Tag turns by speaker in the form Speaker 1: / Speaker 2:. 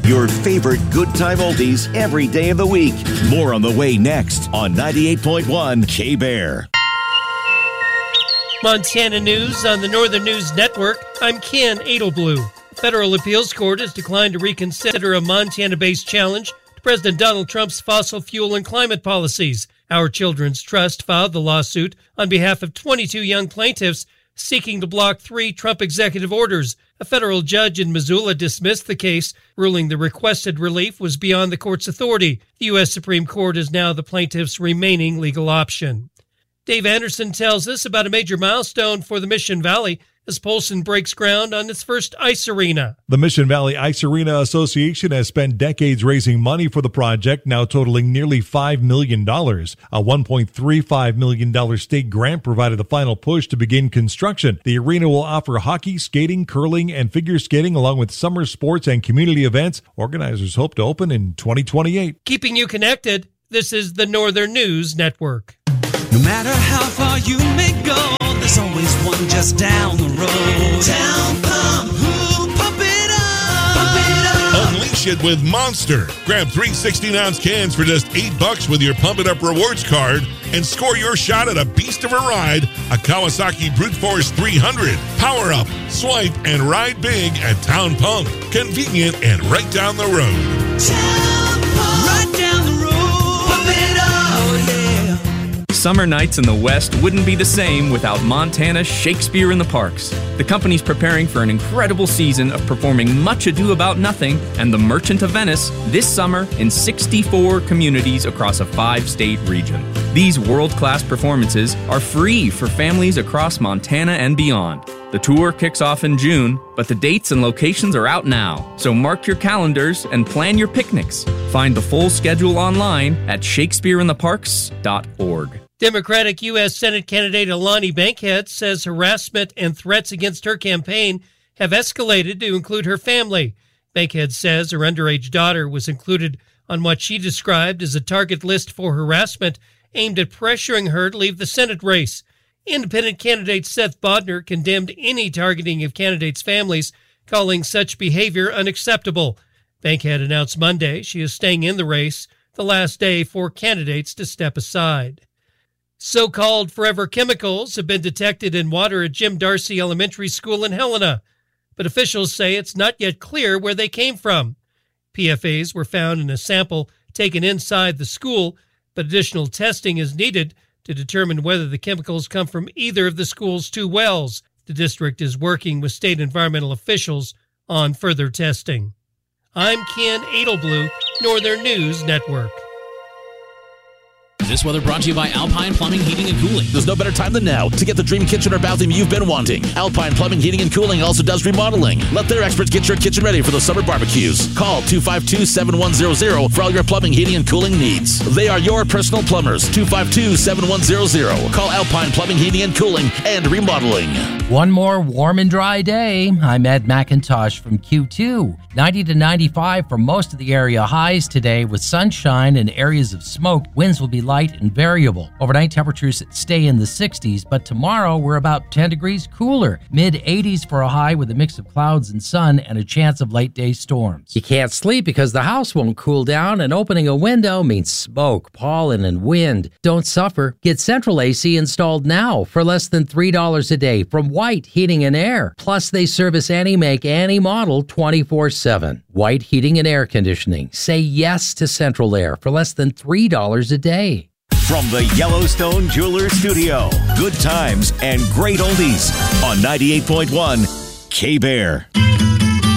Speaker 1: Your favorite good time oldies every day of the week. More on the way next on 98.1 K-Bear.
Speaker 2: Montana News on the Northern News Network. I'm Ken Edelblue. Federal Appeals Court has declined to reconsider a Montana-based challenge to President Donald Trump's fossil fuel and climate policies. Our Children's Trust filed the lawsuit on behalf of 22 young plaintiffs seeking to block 3 Trump executive orders. A federal judge in Missoula dismissed the case, ruling the requested relief was beyond the court's authority. The U.S. Supreme Court is now the plaintiffs' remaining legal option. Dave Anderson tells us about a major milestone for the Mission Valley as Polson breaks ground on its first ice arena.
Speaker 3: The Mission Valley Ice Arena Association has spent decades raising money for the project, now totaling nearly $5 million. A $1.35 million state grant provided the final push to begin construction. The arena will offer hockey, skating, curling, and figure skating, along with summer sports and community events. Organizers hope to open in 2028.
Speaker 2: Keeping you connected, this is the Northern News Network.
Speaker 4: No matter how far you may go, there's always one just down the road. Town Pump, ooh, pump it up, pump it up.
Speaker 5: Unleash it with Monster. Grab 3 16-ounce cans for just $8 with your Pump It Up Rewards card and score your shot at a beast of a ride, a Kawasaki Brute Force 300. Power up, swipe, and ride big at Town Pump. Convenient and right down the road.
Speaker 4: Town Pump, right down the road. Pump it up, oh yeah.
Speaker 6: Summer nights in the West wouldn't be the same without Montana's Shakespeare in the Parks. The company's preparing for an incredible season of performing Much Ado About Nothing and The Merchant of Venice this summer in 64 communities across a 5-state region. These world-class performances are free for families across Montana and beyond. The tour kicks off in June, but the dates and locations are out now, so mark your calendars and plan your picnics. Find the full schedule online at shakespeareintheparks.org.
Speaker 2: Democratic U.S. Senate candidate Alani Bankhead says harassment and threats against her campaign have escalated to include her family. Bankhead says her underage daughter was included on what she described as a target list for harassment aimed at pressuring her to leave the Senate race. Independent candidate Seth Bodner condemned any targeting of candidates' families, calling such behavior unacceptable. Bankhead announced Monday she is staying in the race, the last day for candidates to step aside. So-called forever chemicals have been detected in water at Jim Darcy Elementary School in Helena, but officials say it's not yet clear where they came from. PFAs were found in a sample taken inside the school, but additional testing is needed to determine whether the chemicals come from either of the school's 2 wells. The district is working with state environmental officials on further testing. I'm Ken Edelblue, Northern News Network.
Speaker 7: This weather brought to you by Alpine Plumbing, Heating, and Cooling.
Speaker 8: There's no better time than now to get the dream kitchen or bathroom you've been wanting. Alpine Plumbing, Heating, and Cooling also does remodeling. Let their experts get your kitchen ready for the summer barbecues. Call 252-7100 for all your plumbing, heating, and cooling needs. They are your personal plumbers. 252-7100. Call Alpine Plumbing, Heating, and Cooling and Remodeling.
Speaker 9: One more warm and dry day. I'm Ed McIntosh from Q2. 90 to 95 for most of the area highs today with sunshine and areas of smoke. Winds will be light and variable. Overnight temperatures stay in the 60s, but tomorrow we're about 10 degrees cooler. Mid-80s for a high with a mix of clouds and sun and a chance of late-day storms. You can't sleep because the house won't cool down, and opening a window means smoke, pollen, and wind. Don't suffer. Get Central AC installed now for less than $3 a day from White Heating and Air. Plus, they service any make, any model 24/7. White Heating and Air Conditioning. Say yes to Central Air for less than $3 a day.
Speaker 1: From the Yellowstone Jeweler Studio, good times and great oldies on 98.1 K-Bear.